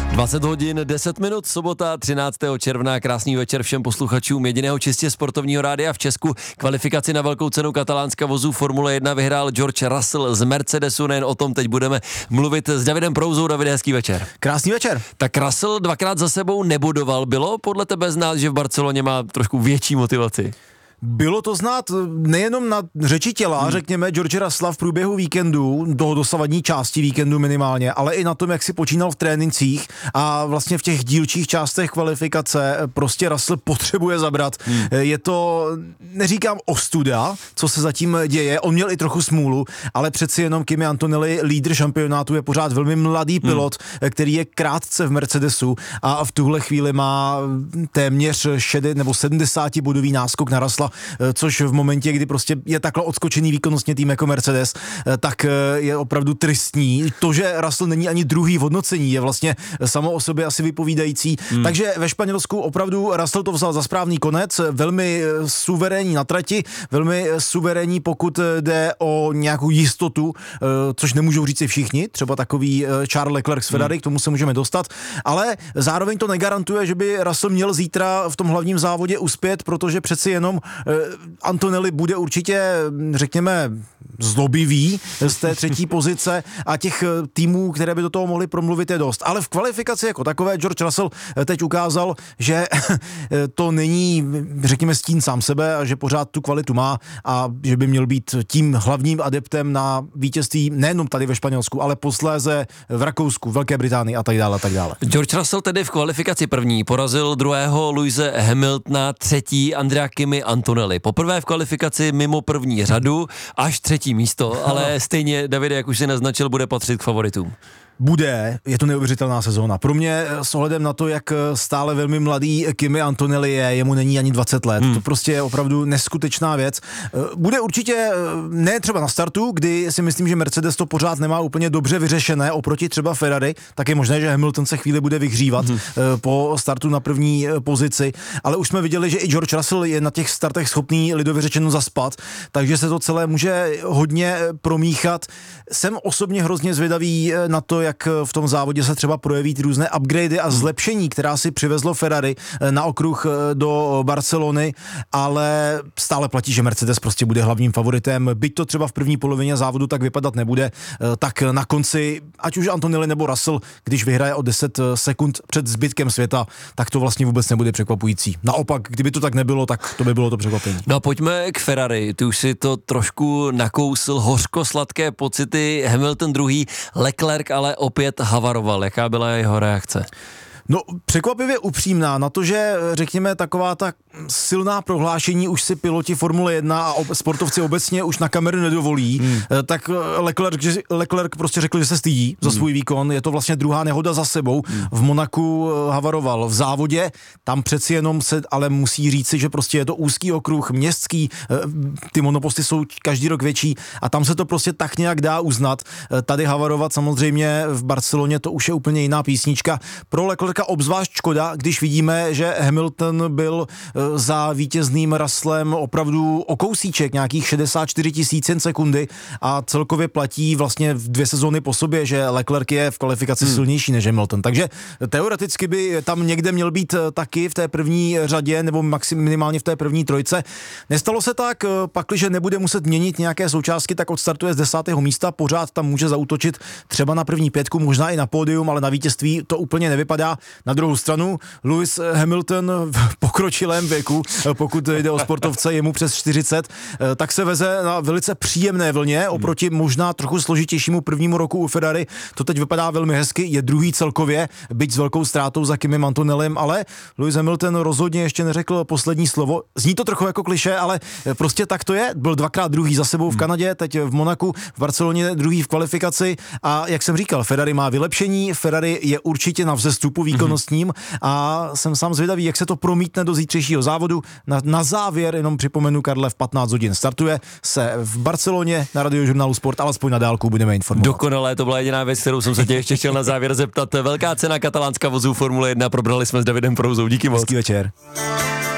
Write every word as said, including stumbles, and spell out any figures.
dvacet hodin, deset minut, sobota třináctého června, krásný večer všem posluchačům jediného čistě sportovního rádia v Česku. Kvalifikaci na velkou cenu Katalánska vozů Formule jedna vyhrál George Russell z Mercedesu, nejen o tom teď budeme mluvit s Davidem Prouzou. Davide, hezký večer. Krásný večer. Tak Russell dvakrát za sebou nebodoval, bylo podle tebe znát, že v Barceloně má trošku větší motivaci? Bylo to znát nejenom na řeči těla, hmm. řekněme, George Russella v průběhu víkendu, do dosavadní části víkendu minimálně, ale i na tom, jak si počínal v trénincích a vlastně v těch dílčích částech kvalifikace prostě Russell potřebuje zabrat. Hmm. Je to, neříkám ostuda, co se zatím děje, on měl i trochu smůlu, ale přeci jenom Kimi Antonelli, lídr šampionátu, je pořád velmi mladý pilot, hmm. který je krátce v Mercedesu a v tuhle chvíli má téměř šedesát nebo sedmdesát bodový náskok na Russella, což v momentě, kdy prostě je takhle odskočený výkonnostně tým jako Mercedes, tak je opravdu tristní. To, že Russell není ani druhý v hodnocení, je vlastně samo o sobě asi vypovídající. Hmm. Takže ve Španělsku opravdu Russell to vzal za správný konec, velmi suverénní na trati, velmi suverénní, pokud jde o nějakou jistotu, což nemůžou říct si všichni, třeba takový Charles Leclerc z Ferrari, hmm. k tomu se můžeme dostat, ale zároveň to negarantuje, že by Russell měl zítra v tom hlavním závodě uspět, protože přeci jenom Antonelli bude určitě, řekněme, zlobivý z té třetí pozice a těch týmů, které by do toho mohly promluvit, je dost. Ale v kvalifikaci jako takové George Russell teď ukázal, že to není, řekněme, stín sám sebe a že pořád tu kvalitu má a že by měl být tím hlavním adeptem na vítězství nejenom tady ve Španělsku, ale posléze v Rakousku, Velké Británii a tak dále a tak dále. George Russell tedy v kvalifikaci první porazil druhého Lewise Hamiltona, třetí Andrea Kimi Antonelli. Poprvé v kvalifikaci mimo první řadu, až třetí místo, ale stejně, Davide, jak už si naznačil, bude patřit k favoritům. Bude, je to neuvěřitelná sezóna. Pro mě s ohledem na to, jak stále velmi mladý Kimi Antonelli je, jemu není ani dvacet let, hmm. to prostě je opravdu neskutečná věc. Bude určitě ne třeba na startu, kdy si myslím, že Mercedes to pořád nemá úplně dobře vyřešené oproti třeba Ferrari, tak je možné, že Hamilton se chvíli bude vyhřívat hmm. po startu na první pozici, ale už jsme viděli, že i George Russell je na těch startech schopný lidově řečeno zaspat, takže se to celé může hodně promíchat. Jsem osobně hrozně zvědavý na to, jak v tom závodě se třeba projeví ty různé upgradey a zlepšení, která si přivezlo Ferrari na okruh do Barcelony, ale stále platí, že Mercedes prostě bude hlavním favoritem. Byť to třeba v první polovině závodu tak vypadat nebude, tak na konci, ať už Antonelli nebo Russell, když vyhraje o deset sekund před zbytkem světa, tak to vlastně vůbec nebude překvapující. Naopak, kdyby to tak nebylo, tak to by bylo to překvapení. No a pojďme k Ferrari. Ty už si to trošku nakousl, hořko-sladké pocity, Hamilton druhý, Leclerc ale opět havaroval. Jaká byla jeho reakce? No, překvapivě upřímná na to, že řekněme taková ta silná prohlášení už si piloti Formule jedna a sportovci obecně už na kameru nedovolí, hmm. tak Leclerc, Leclerc prostě řekl, že se stydí hmm. za svůj výkon, je to vlastně druhá nehoda za sebou, hmm. v Monaku havaroval v závodě, tam přeci jenom se ale musí říci, že prostě je to úzký okruh, městský, ty monoposty jsou každý rok větší a tam se to prostě tak nějak dá uznat. Tady havarovat samozřejmě v Barceloně to už je úplně jiná písnička. Pro Leclerca obzvlášť škoda, když vidíme, že Hamilton byl za vítězným Russellem opravdu o kousíček, nějakých šedesát čtyři tisícin sekundy a celkově platí vlastně v dvě sezóny po sobě, že Leclerc je v kvalifikaci hmm. silnější než Hamilton. Takže teoreticky by tam někde měl být taky v té první řadě nebo maximálně minimálně v té první trojce. Nestalo se tak, pakliže nebude muset měnit nějaké součástky, tak odstartuje z desátého místa, pořád tam může zaútočit třeba na první pětku, možná i na pódium, ale na vítězství to úplně nevypadá. Na druhou stranu Lewis Hamilton v pokročilém věku, pokud jde o sportovce, je mu přes čtyřicet, tak se veze na velice příjemné vlně oproti možná trochu složitějšímu prvnímu roku u Ferrari. To teď vypadá velmi hezky, je druhý celkově, byť s velkou ztrátou za Kimem Antonellem, ale Lewis Hamilton rozhodně ještě neřekl poslední slovo. Zní to trochu jako klišé, ale prostě tak to je. Byl dvakrát druhý za sebou v Kanadě, teď v Monaku, v Barceloně druhý v kvalifikaci a jak jsem říkal, Ferrari má vylepšení, Ferrari je určitě na vzestupu výkonnostním a jsem sám zvědavý, jak se to promítne do zítřejšího závodu. Na, na závěr jenom připomenu, Karle, v patnáct hodin startuje se v Barceloně na radiožurnálu Sport, alespoň na dálku budeme informovat. Dokonalé, to byla jediná věc, kterou jsem se tě ještě chtěl na závěr zeptat. Velká cena katalánska vozů Formule jedna, probrali jsme s Davidem Prouzou. Díky moc. Hezký večer.